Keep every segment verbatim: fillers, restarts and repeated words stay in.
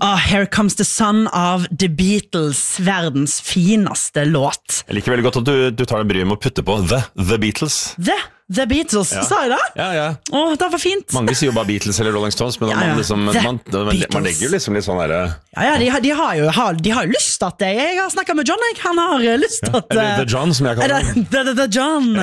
Oh, Here Comes the Sun av The Beatles, verdens fineste låt. Jeg liker veldig godt at du, du tar deg bryet med å putte på The, The Beatles. The, The Beatles, ja. sa jeg det? Ja, ja. Åh, det var fint. Mange sier jo bare Beatles eller Rolling Stones, men ja, ja. Man, liksom, man, man, man legger jo liksom litt sånn der... Ja, ja, de har, de har jo har, de har lyst til at det. Jeg har snakket med John, jeg. Han har lyst til at... Ja, eller The John, som jeg kaller det. The, the, the John.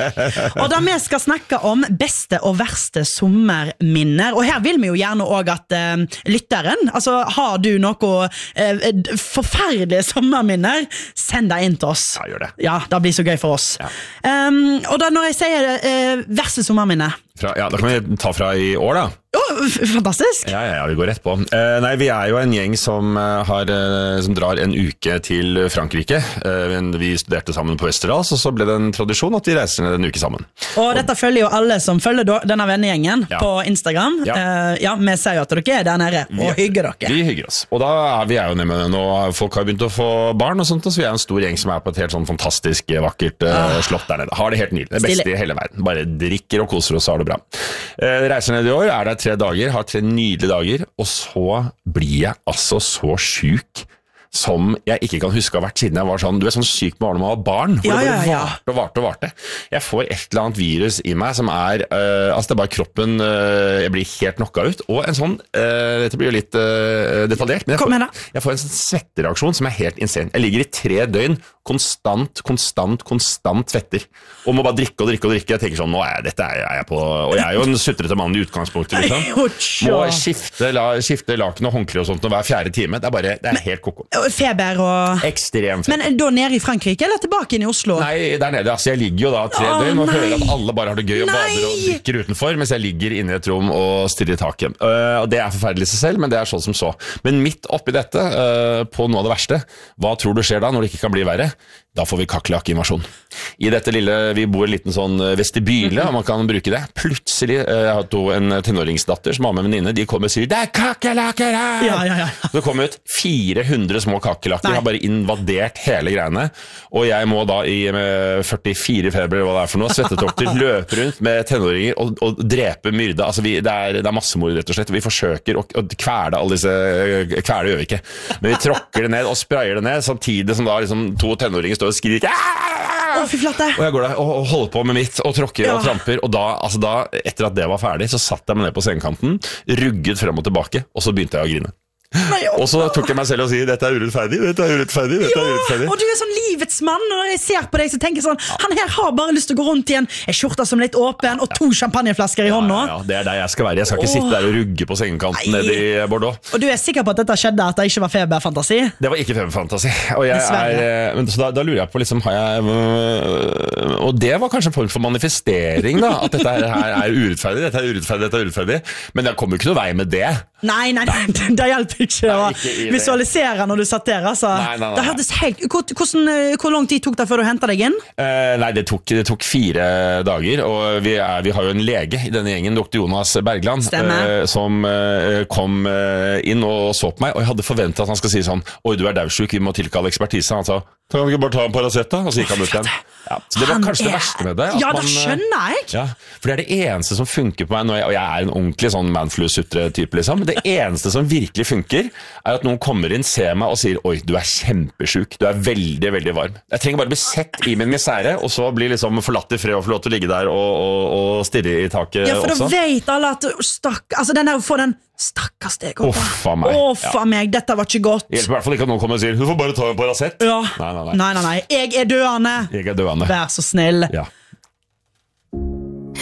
Og da vi skal snakke om beste og verste sommerminner, og her vil vi jo gjerne også at uh, lytteren, altså har du noe uh, forferdelige sommerminner, send deg inn til oss. Ja, gjør det. Ja, det blir så gøy for oss. Ja. Um, og da når jeg sier uh, verste sommerminne... Fra, ja, da kan vi ta fra i år da. Oh, fantastisk. Ja, ja, ja, vi går rett på. Eh, nei, vi er jo en gjeng som, uh, har, uh, som drar en uke til Frankrike. Eh, vi studerte sammen på Westerdals, og så ble det en tradisjon at vi reiser ned en uke sammen. Og, og dette følger jo alle som følger denne vennegjengen ja. På Instagram. Ja. Eh, ja, vi ser jo at dere er der nede og vi, hygger dere. Vi hygger oss. Og da er vi er jo nede med nå. Folk har begynt å få barn og sånt, så vi er en stor gjeng som er på et helt sånn fantastisk, vakkert uh, slott der nede. Har det helt nydelig. Det beste Stille. I hele verden. Bare drikker og koser oss, så har det bra. Eh, reiser ned i år, er der tre dager, har tre nydelige dager, og så blir jeg altså så syk som jeg ikke kan huske har vært siden jeg var sånn, du er sånn syk med når man var barn, hvor ja, det bare ja, ja. Varte og varte og varte. Jeg får et eller annet virus i meg som er, uh, altså det er bare kroppen, uh, jeg blir helt knocka ut, og en sånn, uh, dette blir jo litt uh, detaljert, men jeg får, jeg får en sånn svettereaksjon som er helt insane. Jeg ligger i tre døgn, konstant, konstant, konstant svetter, og må bare drikke og drikke og drikke. Jeg tenker sånn, nå er jeg, dette er, er jeg på, og jeg er jo en sutrete mann i utgangspunktet, liksom. Må skifte, la, skifte laken og håndkle og sånt hver fjerde time. Det er bare, det er helt koko. Feber og... Ekstremt feber. Men da nede i Frankrike, eller tilbake inn i Oslo? Nei, der nede, altså jeg ligger jo da tre oh, døgn og nei. Hører at alle bare har det gøy og nei. Bader og drikker utenfor, mens jeg ligger inne i et rom og stirrer i taket. Uh, og det er forferdelig i seg selv, men det er sånn som så. Men midt oppi dette, uh, på noe av det verste, hva tror du skjer da når det ikke kan bli verre? Da får vi kakerlakk-invasjon. I dette lille, vi bor i en liten sånn vestibyle, mm-hmm. om man kan bruke det. Plutselig, jeg har to en tenåringsdatter som har med venninne, de kommer og sier, det er kakerlakker her! Ja, ja, ja. Så det kommer ut fire hundre små kakerlakker, har bare invadert hele greiene, og jeg må da i førtifire feber, hva det er for noe, svettetokter, løpe rundt med tenåringer og, og drepe myrde. Altså vi, det, er, det er massemord rett og slett. Vi forsøker å, å kvele alle disse, kvele gjør vi ikke, men vi tråkker det ned og sprayer det ned, samtidig som da liksom to tenåringer og skriker Å, fy flate. Og jeg går der og holder på med mitt og tråkker ja. Og tramper. Og da, altså da, etter at det var ferdig, så satt jeg meg ned på sengekanten, rugget frem og tilbake, og så begynte jeg å grine. Nei, og så tok jeg meg selv og sier dette er urettferdig, dette er urettferdig, dette er urettferdig. Ja, og du er sånn livets mann, og når jeg ser på deg så tenker jeg sånn, ja. Han her har bare lyst til å gå rundt i en skjorte som er litt åpen, og to champagneflasker i hånden. Ja, ja, ja, det er der jeg skal være. Jeg skal ikke oh. sitte der og rugge på sengekanten nede i Bordeaux. Og du er sikker på at dette skjedde, at det ikke var feberfantasi? Det var ikke feberfantasi. Og jeg er, men, så da, da lurer jeg på, liksom, har jeg, og det var kanskje en form for manifestering da, at dette her er urettferdig, dette er urettferdig, dette er urettferdig, men det kommer ikke noe vei med det. Nei, nei, nei, det hjelper ikke å visualisere når du satt der, altså. Nei, nei, nei. Det hørtes helt... Hvordan, hvor lang tid tok det før du hentet deg inn? Uh, nei, det tok, det tok fire dager, og vi, er, vi har jo en lege i denne gjengen, doktor Jonas Bergland, uh, som uh, kom uh, inn og så på meg, og jeg hadde forventet at han skal si sånn, oi, du er daudsjuk, vi må tilkalle ekspertise. Han sa, kan vi ikke bare ta en Paracet da? Og så gikk han ut den. Ja, så det var han kanskje er... det verste med det. Ja, man, det skjønner jeg. Ja, for det er det eneste som funker på meg, når jeg, og jeg er en ordentlig sånn manflu-sutre-type, liksom. Det eneste som virkelig funker, er at noen kommer inn, ser meg og sier, oi, du er kjempesjuk, du er veldig, veldig varm. Jeg trenger bare bli sett i min misære, og så bli liksom forlatt i fred og få lov til å ligge der og, og, og stirre i taket også. Ja, for da vet alle at stakk, altså den der, få den stakkars deg opp. Åh, meg. Åh, ja. meg, dette var ikke godt. Det hjelper i hvert fall ikke at noen kommer og sier, du får bare ta en Paracet. Ja. Nei, nei, nei. Nei, nei, nei. Jeg er døende. Jeg er døende. Vær så snill. Ja.